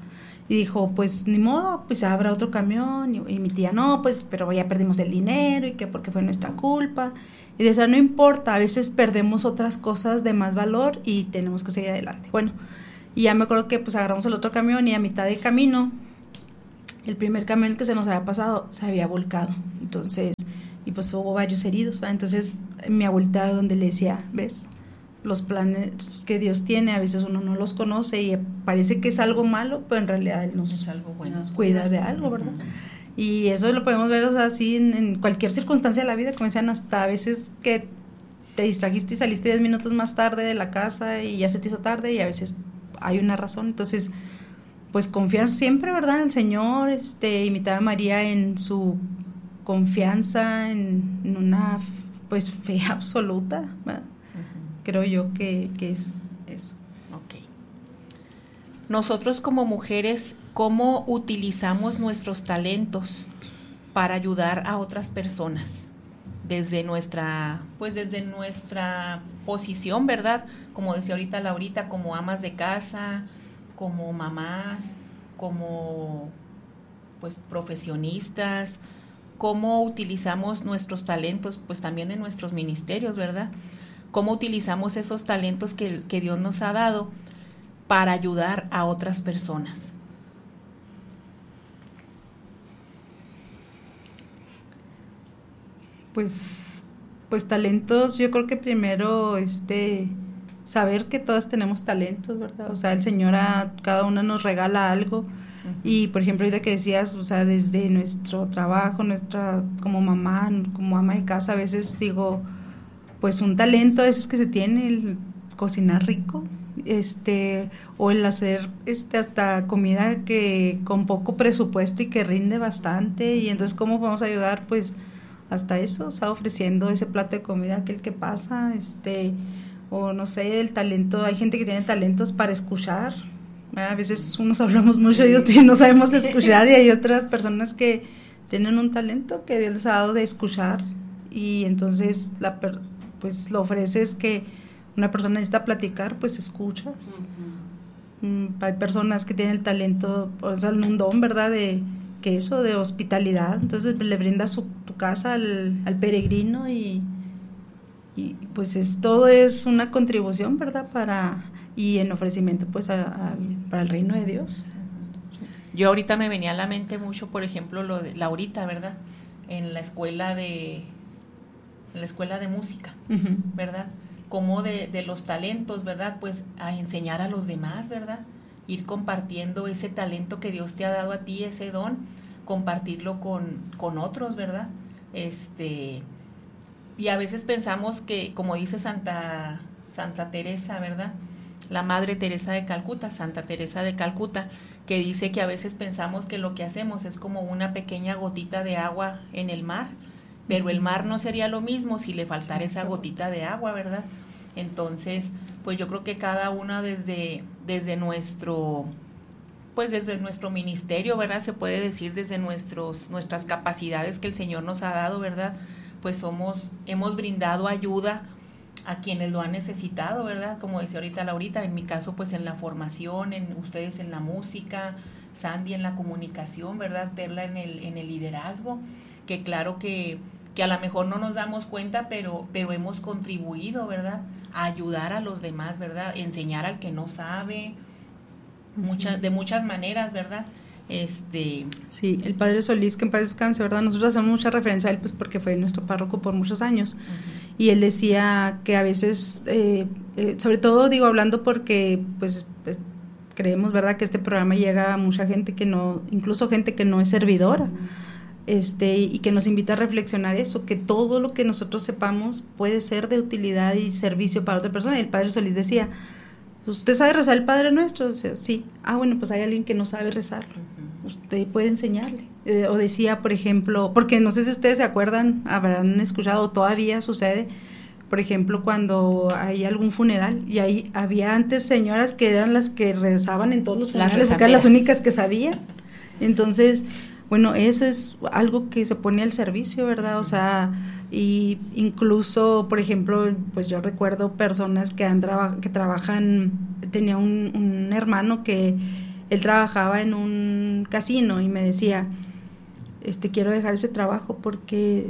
Y dijo, pues ni modo, pues habrá otro camión. Y mi tía, no, pues pero ya perdimos el dinero y que porque fue nuestra culpa. Y decía, no importa, a veces perdemos otras cosas de más valor y tenemos que seguir adelante. Bueno, y ya me acuerdo que pues agarramos el otro camión y a mitad de camino, el primer camión que se nos había pasado se había volcado. Entonces, y pues hubo varios heridos, ¿verdad? Entonces mi abuelita era donde le decía, ¿ves? Los planes que Dios tiene, a veces uno no los conoce y parece que es algo malo, pero en realidad Él nos cuida de algo, ¿verdad? Y eso lo podemos ver, o sea, así en cualquier circunstancia de la vida, como decían, hasta a veces que te distrajiste y saliste 10 minutos más tarde de la casa y ya se te hizo tarde, y a veces hay una razón. Entonces, pues confías siempre, ¿verdad?, en el Señor, imitar a María en su confianza, en una pues fe absoluta, ¿verdad? Creo yo que es eso. Ok. Nosotros como mujeres, ¿cómo utilizamos nuestros talentos para ayudar a otras personas? Desde nuestra posición, ¿verdad? Como decía ahorita Laurita, como amas de casa, como mamás, como pues profesionistas. ¿Cómo utilizamos nuestros talentos? Pues también en nuestros ministerios, ¿verdad? ¿Cómo utilizamos esos talentos que Dios nos ha dado para ayudar a otras personas? Pues talentos, yo creo que primero saber que todos tenemos talentos, ¿verdad? O sea, el Señor a cada una nos regala algo. Uh-huh. Y por ejemplo, ahorita que decías, o sea, desde nuestro trabajo, como mamá, como ama de casa, a veces digo, pues un talento es que se tiene el cocinar rico, o el hacer hasta comida que con poco presupuesto y que rinde bastante. Y entonces, ¿cómo podemos ayudar? Pues hasta eso, o sea, ofreciendo ese plato de comida a aquel que pasa, o no sé, el talento. Hay gente que tiene talentos para escuchar, ¿verdad? A veces unos hablamos mucho y otros no sabemos escuchar, y hay otras personas que tienen un talento que Dios les ha dado de escuchar, y entonces pues lo ofreces, que una persona necesita platicar, pues escuchas. Uh-huh. Hay personas que tienen el talento, o sea, un don, ¿verdad?, de hospitalidad, entonces le brindas tu casa al peregrino, y pues todo es una contribución, ¿verdad?, y en ofrecimiento pues para el reino de Dios. Yo ahorita me venía a la mente mucho, por ejemplo, lo de Laurita, ¿verdad?, en la escuela de música, uh-huh, ¿verdad?, como de los talentos, ¿verdad?, pues a enseñar a los demás, ¿verdad?, ir compartiendo ese talento que Dios te ha dado a ti, ese don, compartirlo con otros, ¿verdad? Y a veces pensamos que, como dice Santa Teresa, ¿verdad?, la Madre Teresa de Calcuta, Santa Teresa de Calcuta, que dice que a veces pensamos que lo que hacemos es como una pequeña gotita de agua en el mar, pero el mar no sería lo mismo si le faltara esa gotita de agua, ¿verdad? Entonces, pues yo creo que cada una desde nuestro ministerio, ¿verdad?, se puede decir, desde nuestras capacidades que el Señor nos ha dado, ¿verdad?, pues hemos brindado ayuda a quienes lo han necesitado, ¿verdad?, como decía ahorita Laurita, en mi caso pues en la formación, ustedes en la música, Sandy en la comunicación, ¿verdad?, Perla en el liderazgo, que claro que a lo mejor no nos damos cuenta, pero hemos contribuido, ¿verdad?, a ayudar a los demás, ¿verdad?, enseñar al que no sabe, de muchas maneras, ¿verdad? Sí, el Padre Solís, que en paz descanse, ¿verdad? Nosotros hacemos mucha referencia a él, pues porque fue nuestro párroco por muchos años. Uh-huh. Y él decía que a veces, sobre todo digo hablando porque pues creemos, ¿verdad?, que este programa llega a mucha gente que no, incluso gente que no es servidora. Y que nos invita a reflexionar eso, que todo lo que nosotros sepamos puede ser de utilidad y servicio para otra persona. Y el Padre Solís decía, ¿usted sabe rezar el Padre Nuestro? O sea, sí. Bueno, pues hay alguien que no sabe rezar. Uh-huh. Usted puede enseñarle. O decía, por ejemplo, porque no sé si ustedes se acuerdan, habrán escuchado, todavía sucede, por ejemplo, cuando hay algún funeral, y ahí había antes señoras que eran las que rezaban en todos los funerales, porque eran las únicas que sabían. Entonces, bueno, eso es algo que se pone al servicio, ¿verdad? O sea, y incluso, por ejemplo, pues yo recuerdo personas que trabajan, tenía un hermano que él trabajaba en un casino y me decía, quiero dejar ese trabajo porque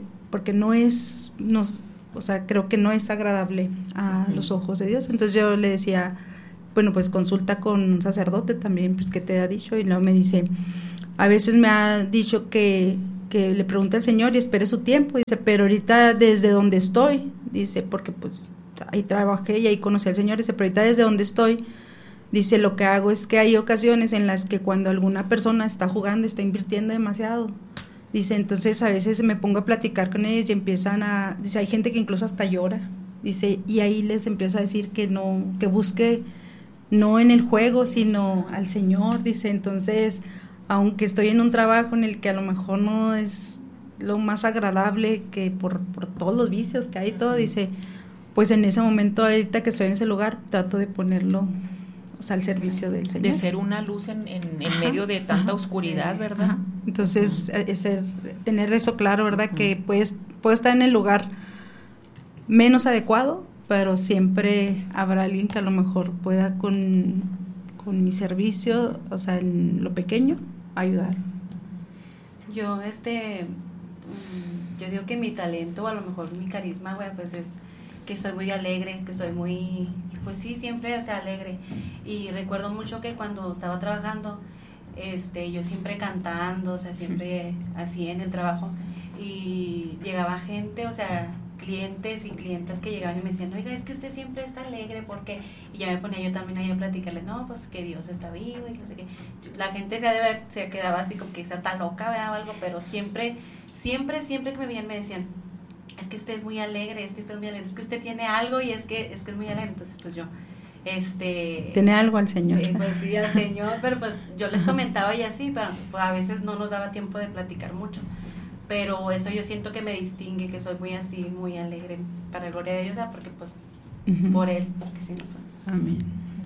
o sea, creo que no es agradable a los ojos de Dios. Entonces yo le decía, bueno, pues consulta con un sacerdote también, pues, ¿qué te ha dicho? Y luego me dice, a veces me ha dicho que le pregunte al Señor y espere su tiempo, dice, pero ahorita desde donde estoy, dice, porque pues ahí trabajé y ahí conocí al Señor, dice, pero ahorita desde donde estoy, dice, lo que hago es que hay ocasiones en las que cuando alguna persona está jugando, está invirtiendo demasiado, dice, entonces a veces me pongo a platicar con ellos y empiezan dice, hay gente que incluso hasta llora, dice, y ahí les empiezo a decir que busque no en el juego, sino al Señor, dice, entonces, aunque estoy en un trabajo en el que a lo mejor no es lo más agradable, que por todos los vicios que hay y todo, dice, pues en ese momento, ahorita que estoy en ese lugar, trato de ponerlo, o sea, al servicio del Señor. De ser una luz en medio de tanta oscuridad, ¿verdad? Ajá. Entonces, tener eso claro, ¿verdad? Que puedo estar en el lugar menos adecuado, pero siempre habrá alguien que a lo mejor pueda con mi servicio, o sea, en lo pequeño, ayudar. Yo yo digo que mi talento, o a lo mejor mi carisma, güey, pues es que soy muy alegre, que soy muy, pues sí, siempre, o sea, alegre. Y recuerdo mucho que cuando estaba trabajando, yo siempre cantando, o sea, siempre así en el trabajo, y llegaba gente, o sea, clientes y clientas que llegaban y me decían, oiga, es que usted siempre está alegre, ¿por qué? Y ya me ponía yo también ahí a platicarles, no, pues que Dios está vivo y no sé qué. La gente se quedaba así como que está loca, ¿verdad? O algo, pero siempre que me veían me decían, es que usted es muy alegre, es que usted tiene algo y es que es muy alegre. Entonces pues yo tiene algo al Señor. Pues sí, al Señor, pero pues yo les comentaba y así, pero pues, a veces no nos daba tiempo de platicar mucho. Pero eso yo siento que me distingue, que soy muy así, muy alegre, para la gloria de Dios, porque pues por Él, porque si no pues. Amén.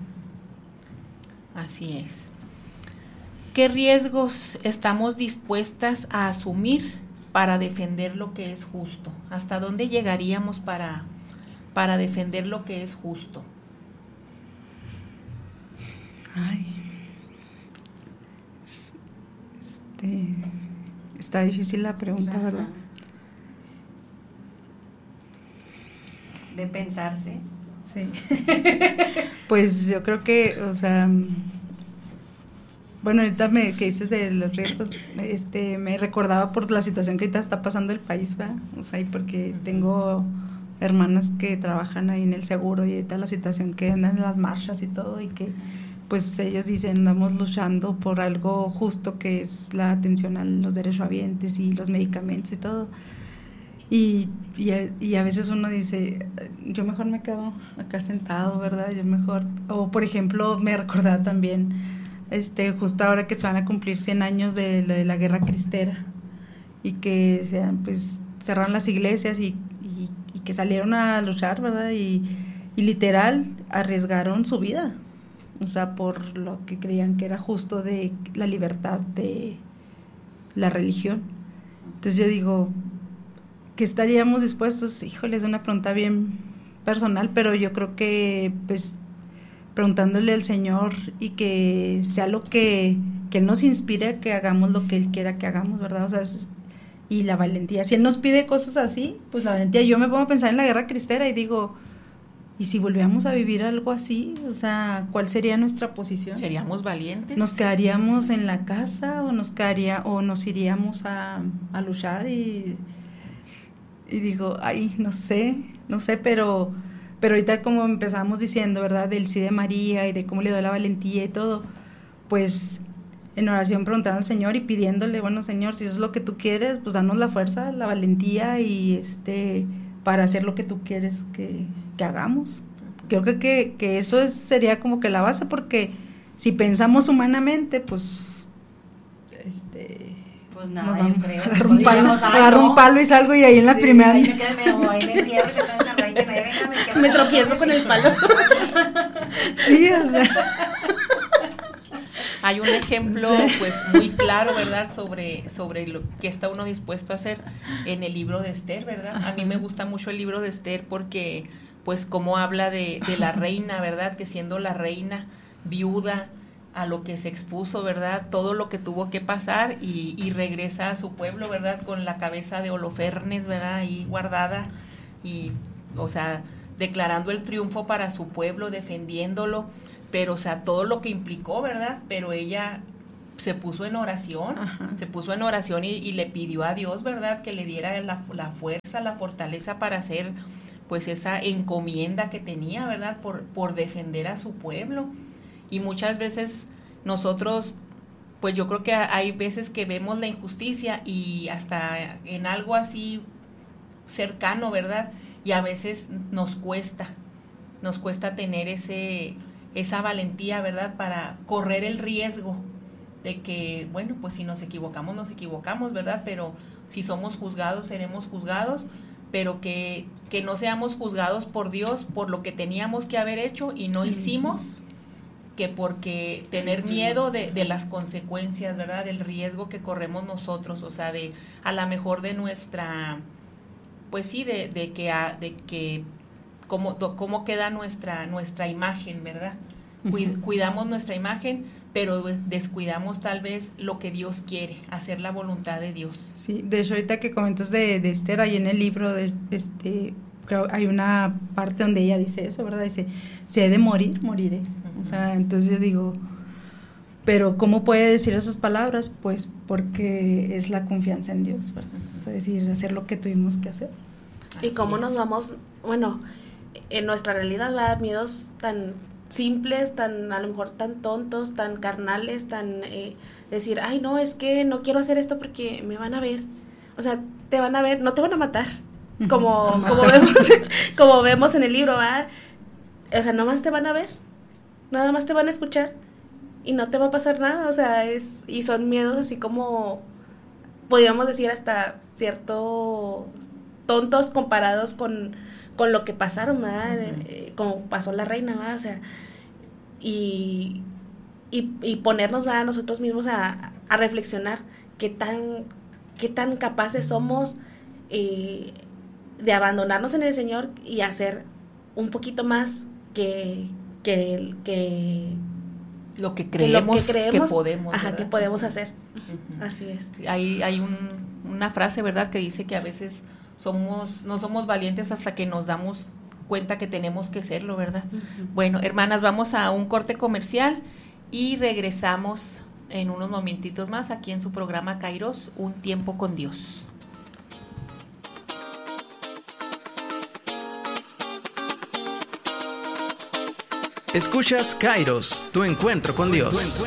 Así es. ¿Qué riesgos estamos dispuestas a asumir para defender lo que es justo? ¿Hasta dónde llegaríamos para defender lo que es justo? Ay, está difícil la pregunta, Ajá. ¿verdad? De pensarse. Sí. Pues yo creo que, o sea, bueno, ahorita que dices de los riesgos, me recordaba por la situación que ahorita está pasando el país, ¿verdad? O sea, y porque tengo hermanas que trabajan ahí en el seguro y ahorita la situación que andan en las marchas y todo, y que pues ellos dicen, andamos luchando por algo justo, que es la atención a los derechohabientes y los medicamentos y todo. Y a veces uno dice, yo mejor me quedo acá sentado, ¿verdad? Yo mejor, o por ejemplo, me recordaba también, justo ahora que se van a cumplir 100 años de la guerra cristera, y que pues cerraron las iglesias y que salieron a luchar, ¿verdad? Y literal arriesgaron su vida, o sea, por lo que creían que era justo, de la libertad de la religión. Entonces yo digo, ¿qué estaríamos dispuestos? Híjole, es una pregunta bien personal, pero yo creo que pues preguntándole al Señor, y que sea lo que Él nos inspire a que hagamos lo que Él quiera que hagamos, ¿verdad? O sea, y la valentía, si Él nos pide cosas así, pues la valentía. Yo me pongo a pensar en la guerra cristera y digo, ¿y si volviéramos a vivir algo así? O sea, ¿cuál sería nuestra posición? ¿Seríamos valientes? ¿Nos quedaríamos en la casa o nos iríamos a luchar? Y digo, ay, no sé, pero ahorita, como empezamos diciendo, ¿verdad? Del sí de María y de cómo le dio la valentía y todo, pues en oración preguntando al Señor y pidiéndole, bueno, Señor, si eso es lo que tú quieres, pues danos la fuerza, la valentía y para hacer lo que tú quieres que hagamos. Creo que eso sería como que la base, porque si pensamos humanamente, pues pues nada, yo creo. Agarro un palo y salgo, y ahí en la primera. Ahí me cierro, me tropiezo con el palo. Sí, o sea. Hay un ejemplo pues muy claro, ¿verdad? Sobre lo que está uno dispuesto a hacer en el libro de Esther, ¿verdad? A mí me gusta mucho el libro de Esther porque pues como habla de la reina, ¿verdad? Que siendo la reina viuda, a lo que se expuso, ¿verdad? Todo lo que tuvo que pasar y regresa a su pueblo, ¿verdad? Con la cabeza de Holofernes, ¿verdad? Ahí guardada y, o sea, declarando el triunfo para su pueblo, defendiéndolo, pero, o sea, todo lo que implicó, ¿verdad? Pero ella se puso en oración, y le pidió a Dios, ¿verdad? Que le diera la fuerza, la fortaleza para hacer, pues, esa encomienda que tenía, ¿verdad? Por defender a su pueblo. Y muchas veces nosotros, pues yo creo que hay veces que vemos la injusticia y hasta en algo así cercano, ¿verdad? Y a veces nos cuesta tener esa valentía, ¿verdad? Para correr el riesgo de que, bueno, pues si nos equivocamos, ¿verdad? Pero si somos juzgados, seremos juzgados, pero que no seamos juzgados por Dios por lo que teníamos que haber hecho y no hicimos, que porque tener miedo de las consecuencias, ¿verdad? Del riesgo que corremos nosotros, o sea, de a lo mejor de nuestra, pues sí, de que cómo queda nuestra imagen, ¿verdad? Cuidamos nuestra imagen, pero descuidamos tal vez lo que Dios quiere, hacer la voluntad de Dios. Sí, de hecho ahorita que comentas de Esther, ahí en el libro creo hay una parte donde ella dice eso, ¿verdad? Dice, si he de morir, moriré. O sea, entonces yo digo, pero ¿cómo puede decir esas palabras? Pues porque es la confianza en Dios, ¿verdad? O sea, decir, hacer lo que tuvimos que hacer. Y cómo nos vamos, bueno, en nuestra realidad va a miedos tan simples, tan a lo mejor tan tontos, tan carnales, tan decir, ay no, es que no quiero hacer esto porque me van a ver. O sea, te van a ver, no te van a matar, como vemos en el libro, ¿verdad? O sea, nomás te van a ver, nada más te van a escuchar y no te va a pasar nada. O sea, y son miedos así como, podríamos decir hasta cierto tontos comparados con lo que pasaron, ¿verdad? Como pasó la reina, ¿verdad? O sea, y ponernos, ¿verdad? Nosotros mismos a reflexionar qué tan capaces somos de abandonarnos en el Señor y hacer un poquito más que lo que creemos que podemos, ajá, que podemos hacer. Así es. Hay una frase, ¿verdad? Que dice que a veces no somos valientes hasta que nos damos cuenta que tenemos que serlo, ¿verdad? Bueno, hermanas, vamos a un corte comercial y regresamos en unos momentitos más aquí en su programa Kairos, Un Tiempo con Dios. Escuchas Kairos, tu encuentro con Dios.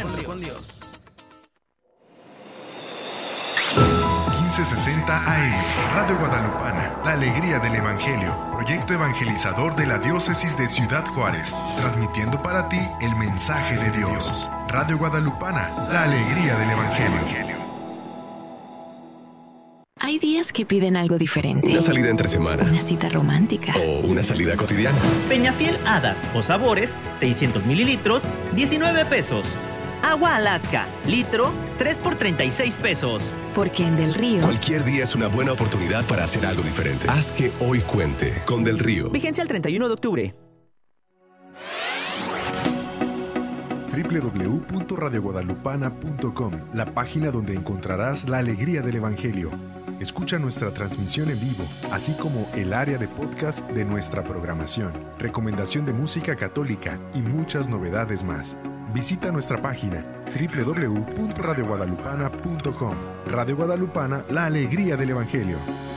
1560 AM, Radio Guadalupana, la alegría del Evangelio, proyecto evangelizador de la Diócesis de Ciudad Juárez, transmitiendo para ti el mensaje de Dios. Radio Guadalupana, la alegría del Evangelio. Hay días que piden algo diferente. Una salida entre semana. Una cita romántica. O una salida cotidiana. Peñafiel Hadas o Sabores, 600 mililitros, 19 pesos. Agua Alaska, litro, 3 por 36 pesos. Porque en Del Río, cualquier día es una buena oportunidad para hacer algo diferente. Haz que hoy cuente con Del Río. Vigencia el 31 de octubre. www.radioguadalupana.com, la página donde encontrarás la alegría del Evangelio. Escucha nuestra transmisión en vivo, así como el área de podcast de nuestra programación, recomendación de música católica y muchas novedades más. Visita nuestra página www.radioguadalupana.com. Radio Guadalupana, la alegría del Evangelio.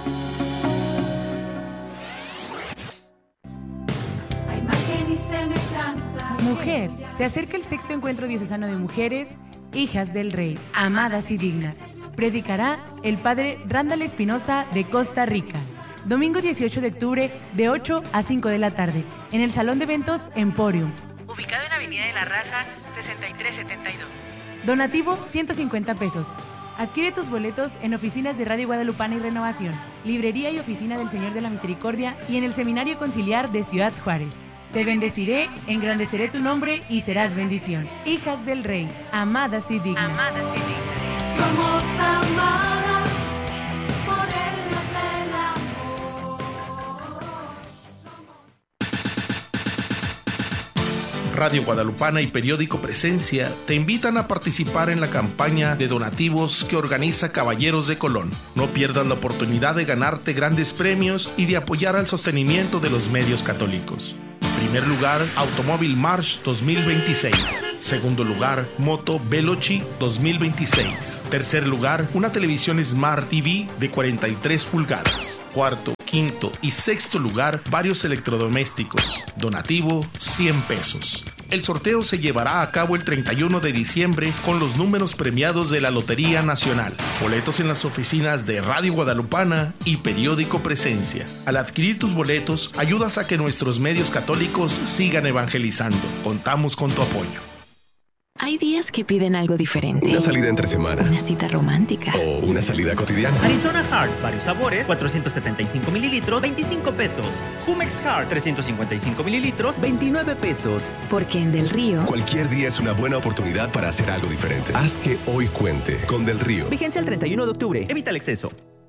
Mujer, se acerca el sexto encuentro diocesano de mujeres, hijas del Rey, amadas y dignas. Predicará el padre Randall Espinosa de Costa Rica. Domingo 18 de octubre de 8 a 5 de la tarde, en el Salón de Eventos Emporium, ubicado en Avenida de la Raza 6372. Donativo 150 pesos. Adquiere tus boletos en oficinas de Radio Guadalupana y Renovación, librería y oficina del Señor de la Misericordia y en el Seminario Conciliar de Ciudad Juárez. Te bendeciré, engrandeceré tu nombre y serás bendición. Hijas del Rey, amadas y dignas. Amadas y dignas. Somos amadas por el Dios del amor. Radio Guadalupana y Periódico Presencia te invitan a participar en la campaña de donativos que organiza Caballeros de Colón. No pierdas la oportunidad de ganarte grandes premios y de apoyar al sostenimiento de los medios católicos. Primer lugar, Automóvil March 2026. Segundo lugar, Moto Veloci 2026. Tercer lugar, una televisión Smart TV de 43 pulgadas. Cuarto, quinto y sexto lugar, varios electrodomésticos. Donativo, 100 pesos. El sorteo se llevará a cabo el 31 de diciembre con los números premiados de la Lotería Nacional. Boletos en las oficinas de Radio Guadalupana y Periódico Presencia. Al adquirir tus boletos, ayudas a que nuestros medios católicos sigan evangelizando. Contamos con tu apoyo. Hay días que piden algo diferente. Una salida entre semana. Una cita romántica. O una salida cotidiana. Arizona Hard, varios sabores, 475 mililitros, 25 pesos. Jumex Hard, 355 mililitros, 29 pesos. Porque en Del Río, cualquier día es una buena oportunidad para hacer algo diferente. Haz que hoy cuente con Del Río. Vigencia el 31 de octubre. Evita el exceso.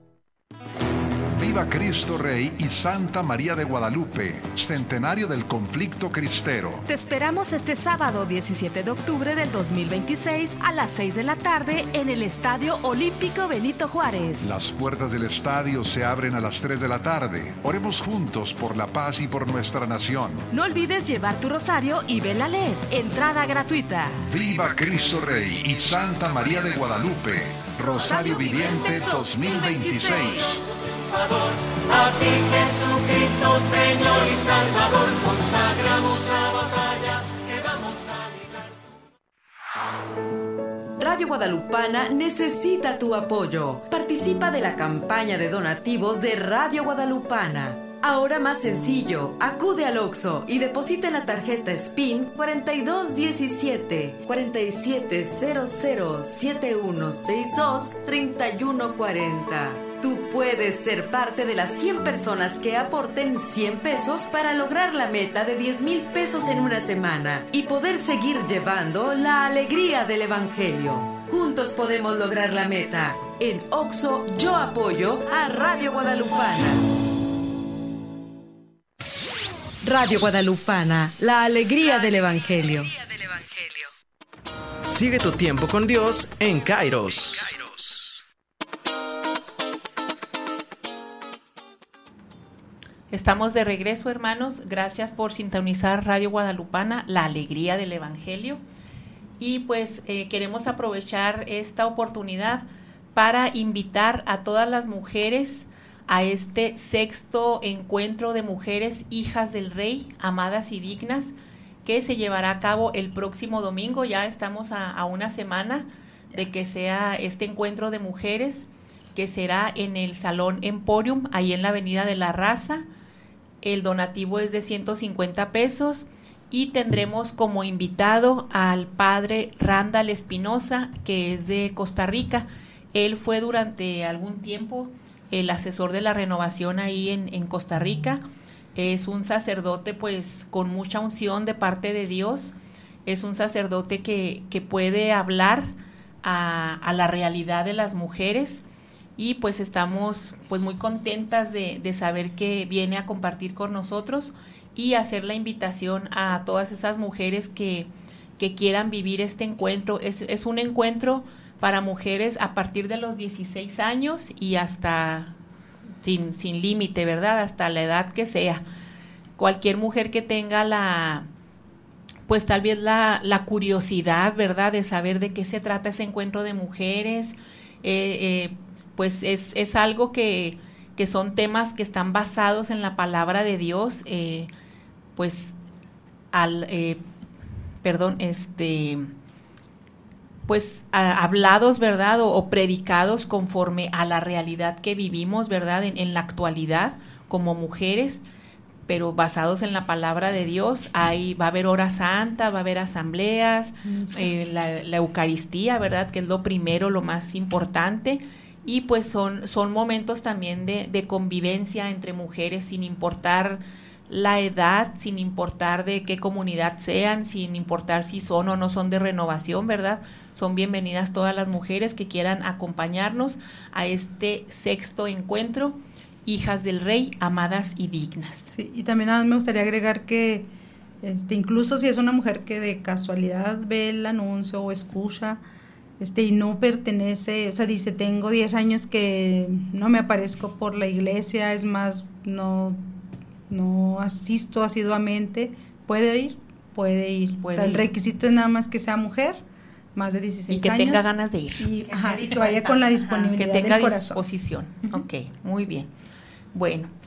Viva Cristo Rey y Santa María de Guadalupe, centenario del conflicto cristero. Te esperamos este sábado 17 de octubre del 2026 a las 6 de la tarde en el Estadio Olímpico Benito Juárez. Las puertas del estadio se abren a las 3 de la tarde. Oremos juntos por la paz y por nuestra nación. No olvides llevar tu rosario y vela LED. Entrada gratuita. Viva Cristo Rey y Santa María de Guadalupe. Rosario Viviente 2026. A ti Jesucristo, Señor y Salvador, consagramos la batalla que vamos a librar. Radio Guadalupana necesita tu apoyo. Participa de la campaña de donativos de Radio Guadalupana. Ahora más sencillo, acude al Oxxo y deposita en la tarjeta SPIN 4217 4700 7162 3140. Tú puedes ser parte de las 100 personas que aporten 100 pesos para lograr la meta de 10,000 pesos en una semana y poder seguir llevando la alegría del Evangelio. Juntos podemos lograr la meta. En Oxxo yo apoyo a Radio Guadalupana. Radio Guadalupana, la alegría del Evangelio. Sigue tu tiempo con Dios en Kairos. Estamos de regreso, hermanos. Gracias por sintonizar Radio Guadalupana, la alegría del Evangelio. Y pues queremos aprovechar esta oportunidad para invitar a todas las mujeres a este sexto encuentro de mujeres hijas del Rey, amadas y dignas, que se llevará a cabo el próximo domingo. Ya estamos a una semana de que sea este encuentro de mujeres, que será en el Salón Emporium, ahí en la Avenida de la Raza. El donativo es de 150 pesos y tendremos como invitado al padre Randall Espinosa, que es de Costa Rica. Él fue durante algún tiempo el asesor de la renovación ahí en Costa Rica. Es un sacerdote pues con mucha unción de parte de Dios. Es un sacerdote que puede hablar a la realidad de las mujeres. Y pues estamos pues muy contentas de saber que viene a compartir con nosotros y hacer la invitación a todas esas mujeres que quieran vivir este encuentro. Es un encuentro para mujeres a partir de los 16 años y hasta sin límite, ¿verdad? Hasta la edad que sea. Cualquier mujer que tenga pues tal vez la curiosidad, ¿verdad? De saber de qué se trata ese encuentro de mujeres, pues es algo que son temas que están basados en la palabra de Dios, hablados, ¿verdad? O predicados conforme a la realidad que vivimos, ¿verdad? En la actualidad como mujeres, pero basados en la palabra de Dios. Ahí va a haber hora santa, va a haber asambleas, la Eucaristía, ¿verdad? Que es lo primero, lo más importante. Y pues son momentos también de convivencia entre mujeres, sin importar la edad, sin importar de qué comunidad sean, sin importar si son o no son de renovación, ¿verdad? Son bienvenidas todas las mujeres que quieran acompañarnos a este sexto encuentro, Hijas del Rey, amadas y dignas. Sí, y también me gustaría agregar que Incluso si es una mujer que de casualidad ve el anuncio o escucha, y no pertenece, o sea, dice, tengo 10 años que no me aparezco por la iglesia, es más, no asisto asiduamente, ¿puede ir? Puede ir. O sea, el requisito es nada más que sea mujer, más de 16 años. Y que tenga ganas de ir. Y que vaya con la disponibilidad que tenga del corazón. disposición. Ok, muy bien. Bueno,